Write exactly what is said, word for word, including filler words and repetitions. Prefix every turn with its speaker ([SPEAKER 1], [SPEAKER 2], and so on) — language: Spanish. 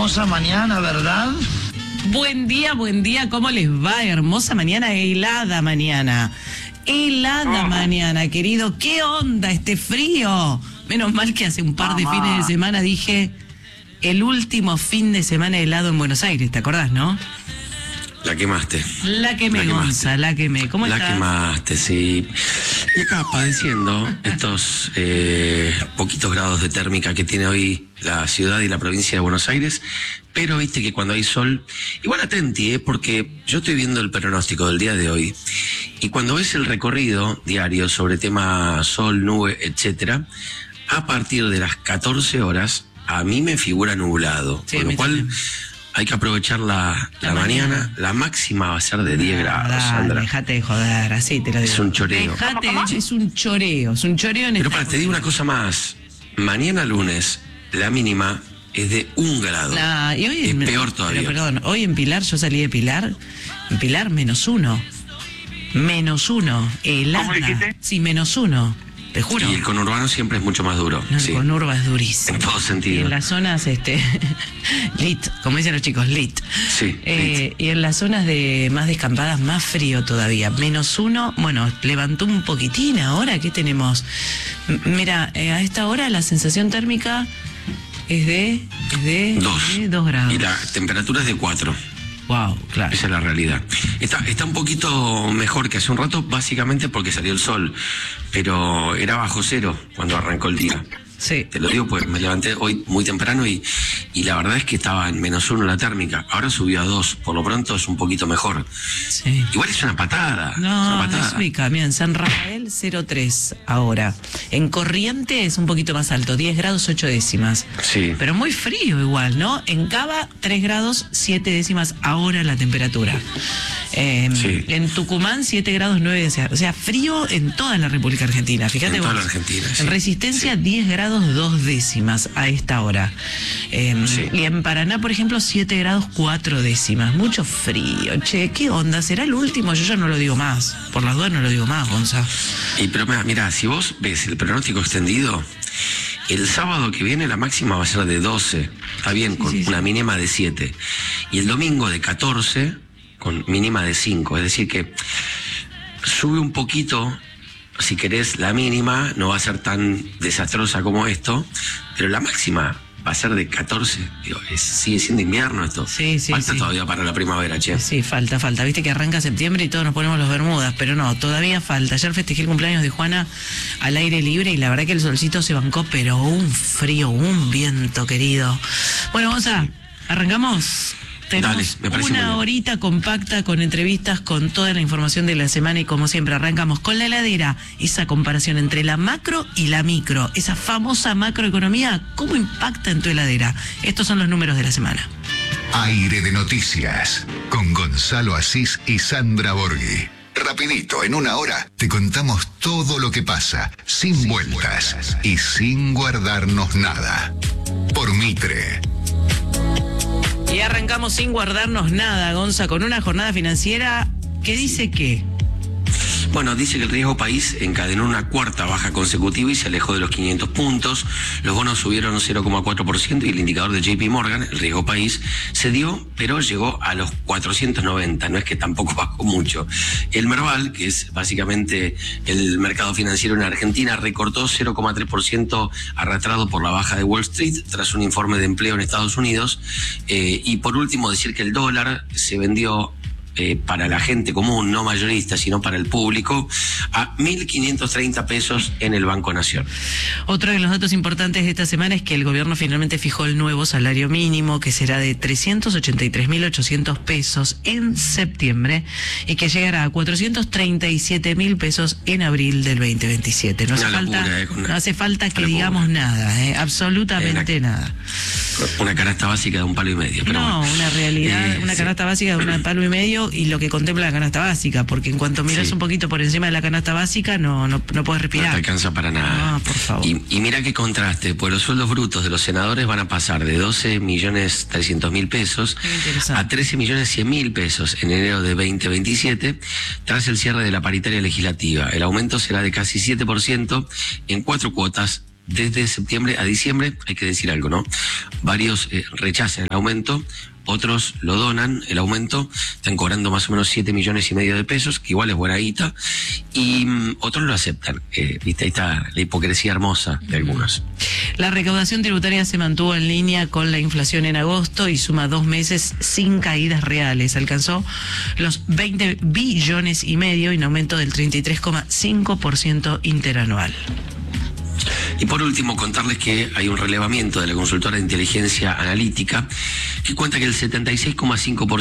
[SPEAKER 1] hermosa mañana, ¿verdad?
[SPEAKER 2] Buen día, buen día, ¿cómo les va? Hermosa mañana, helada mañana. Helada oh. mañana, querido. ¿Qué onda este frío? Menos mal que hace un par Mamá. de fines de semana dije el último fin de semana helado en Buenos Aires, ¿te acordás, no?
[SPEAKER 3] La quemaste.
[SPEAKER 2] La quemé, la Gonza, la quemé. ¿Cómo
[SPEAKER 3] la
[SPEAKER 2] estás?
[SPEAKER 3] La quemaste, sí. Y acá padeciendo estos eh, poquitos grados de térmica que tiene hoy la ciudad y la provincia de Buenos Aires, pero viste que cuando hay sol, igual atenti, ¿eh? Porque yo estoy viendo el pronóstico del día de hoy, y cuando ves el recorrido diario sobre tema sol, nube, etcétera, a partir de las catorce horas, a mí me figura nublado, sí, con lo cual... También. Hay que aprovechar la, la, la mañana. mañana. La máxima va a ser de diez grados,
[SPEAKER 2] dale,
[SPEAKER 3] Sandra.
[SPEAKER 2] Dejate de joder, así te lo digo.
[SPEAKER 3] Es un choreo.
[SPEAKER 2] Dejate, de, es un choreo, es un choreo en
[SPEAKER 3] Pero
[SPEAKER 2] esta
[SPEAKER 3] para, te digo una cosa más. Mañana lunes, la mínima es de un grado.
[SPEAKER 2] Nah, y hoy
[SPEAKER 3] es
[SPEAKER 2] en,
[SPEAKER 3] peor todavía.
[SPEAKER 2] Pero perdón, hoy en Pilar, yo salí de Pilar, en Pilar menos uno. Menos uno. Helada.
[SPEAKER 4] ¿Cómo dijiste?
[SPEAKER 2] Sí, menos uno. Te juro.
[SPEAKER 3] Y el conurbano siempre es mucho más duro.
[SPEAKER 2] No,
[SPEAKER 3] sí.
[SPEAKER 2] El conurba es durísimo.
[SPEAKER 3] En todo sentido.
[SPEAKER 2] Y en las zonas, este, lit, como dicen los chicos, lit.
[SPEAKER 3] Sí.
[SPEAKER 2] Eh,
[SPEAKER 3] lit.
[SPEAKER 2] Y en las zonas de más descampadas, más frío todavía. Menos uno, bueno, levantó un poquitín ahora. ¿Qué tenemos? M mira, eh, a esta hora la sensación térmica es de, es de,
[SPEAKER 3] dos.
[SPEAKER 2] de dos grados.
[SPEAKER 3] Y la temperatura es de cuatro.
[SPEAKER 2] Wow, claro.
[SPEAKER 3] Esa es la realidad. Está, está un poquito mejor que hace un rato, básicamente porque salió el sol, pero era bajo cero cuando arrancó el día.
[SPEAKER 2] Sí.
[SPEAKER 3] Te lo digo, pues me levanté hoy muy temprano y, y la verdad es que estaba en menos uno la térmica. Ahora subió a dos, por lo pronto es un poquito mejor.
[SPEAKER 2] Sí.
[SPEAKER 3] Igual es una patada.
[SPEAKER 2] No,
[SPEAKER 3] es una patada.
[SPEAKER 2] no se ubica. Mira, en San Rafael cero coma tres ahora. En Corrientes es un poquito más alto, diez grados ocho décimas.
[SPEAKER 3] Sí.
[SPEAKER 2] Pero muy frío igual, ¿no? En Cava tres grados siete décimas ahora la temperatura. Eh,
[SPEAKER 3] sí.
[SPEAKER 2] En Tucumán siete grados nueve décimas. O sea, frío en toda la República Argentina. Fíjate
[SPEAKER 3] en
[SPEAKER 2] vos.
[SPEAKER 3] toda la Argentina, sí.
[SPEAKER 2] En Resistencia sí. diez grados dos décimas a esta hora. Eh, sí. Y en Paraná, por ejemplo, siete grados cuatro décimas. Mucho frío. Che, ¿qué onda? ¿Será el último? Yo ya no lo digo más. Por las dudas no lo digo más, Gonza.
[SPEAKER 3] Y pero mira, si vos ves el pronóstico extendido, el sábado que viene la máxima va a ser de doce. Está bien, sí, con sí, una sí. mínima de siete. Y el domingo de catorce, con mínima de cinco. Es decir que sube un poquito. Si querés, la mínima no va a ser tan desastrosa como esto, pero la máxima va a ser de catorce. Digo, es, sigue siendo invierno esto.
[SPEAKER 2] Sí, sí,
[SPEAKER 3] falta
[SPEAKER 2] sí.
[SPEAKER 3] todavía para la primavera, che.
[SPEAKER 2] Sí, falta, falta. Viste que arranca septiembre y todos nos ponemos los bermudas, pero no, todavía falta. Ayer festejé el cumpleaños de Juana al aire libre y la verdad que el solcito se bancó, pero un frío, un viento, querido. Bueno, Gonza, sí. ¿arrancamos? Tenemos
[SPEAKER 3] Dale, me
[SPEAKER 2] una horita compacta con entrevistas, con toda la información de la semana y como siempre arrancamos con la heladera, esa comparación entre la macro y la micro, esa famosa macroeconomía, ¿cómo impacta en tu heladera? Estos son los números de la semana.
[SPEAKER 5] Aire de noticias, con Gonzalo Asís y Sandra Borghi. Rapidito, en una hora, te contamos todo lo que pasa, sin, sin vueltas, vueltas y sin guardarnos nada. Por Mitre.
[SPEAKER 2] Y arrancamos sin guardarnos nada, Gonza, con una jornada financiera que dice que...
[SPEAKER 3] Bueno, dice que el riesgo país encadenó una cuarta baja consecutiva y se alejó de los quinientos puntos. Los bonos subieron cero coma cuatro por ciento y el indicador de J P Morgan, el riesgo país, cedió, pero llegó a los cuatrocientos noventa. No es que tampoco bajó mucho. El Merval, que es básicamente el mercado financiero en Argentina, recortó cero coma tres por ciento arrastrado por la baja de Wall Street tras un informe de empleo en Estados Unidos. Eh, y por último, decir que el dólar se vendió Eh, para la gente común, no mayorista, sino para el público, a mil quinientos treinta pesos en el Banco Nación.
[SPEAKER 2] Otro de los datos importantes de esta semana es que el gobierno finalmente fijó el nuevo salario mínimo, que será de trescientos ochenta y tres mil ochocientos pesos en septiembre y que llegará a cuatrocientos treinta y siete mil pesos en abril del veinte veintisiete. No hace
[SPEAKER 3] una
[SPEAKER 2] falta,
[SPEAKER 3] locura, eh, con
[SPEAKER 2] no hace falta que
[SPEAKER 3] locura.
[SPEAKER 2] digamos nada, eh, absolutamente
[SPEAKER 3] eh, una,
[SPEAKER 2] nada.
[SPEAKER 3] Una canasta básica de un palo y medio. Pero
[SPEAKER 2] no,
[SPEAKER 3] bueno.
[SPEAKER 2] una realidad,
[SPEAKER 3] eh,
[SPEAKER 2] una
[SPEAKER 3] sí.
[SPEAKER 2] canasta básica de un palo y medio y lo que contempla la canasta básica, porque en cuanto miras
[SPEAKER 3] sí.
[SPEAKER 2] un poquito por encima de la canasta básica no no, no puedes respirar.
[SPEAKER 3] No te alcanza para nada.
[SPEAKER 2] No, por favor.
[SPEAKER 3] Y, y mira qué contraste, pues los sueldos brutos de los senadores van a pasar de doce millones trescientos mil pesos a trece millones cien mil pesos en enero de veinte veintisiete, tras el cierre de la paritaria legislativa. El aumento será de casi siete por ciento en cuatro cuotas desde septiembre a diciembre, hay que decir algo, ¿no? Varios eh, rechazan el aumento, otros lo donan, el aumento, están cobrando más o menos siete millones y medio de pesos, que igual es buena guita, y um, otros lo aceptan. Eh, ¿viste? Ahí está la hipocresía hermosa de algunos.
[SPEAKER 2] La recaudación tributaria se mantuvo en línea con la inflación en agosto y suma dos meses sin caídas reales. Alcanzó los veinte billones y medio, en aumento del treinta y tres coma cinco por ciento interanual.
[SPEAKER 3] Y por último, contarles que hay un relevamiento de la consultora de inteligencia analítica que cuenta que el setenta y seis coma cinco por ciento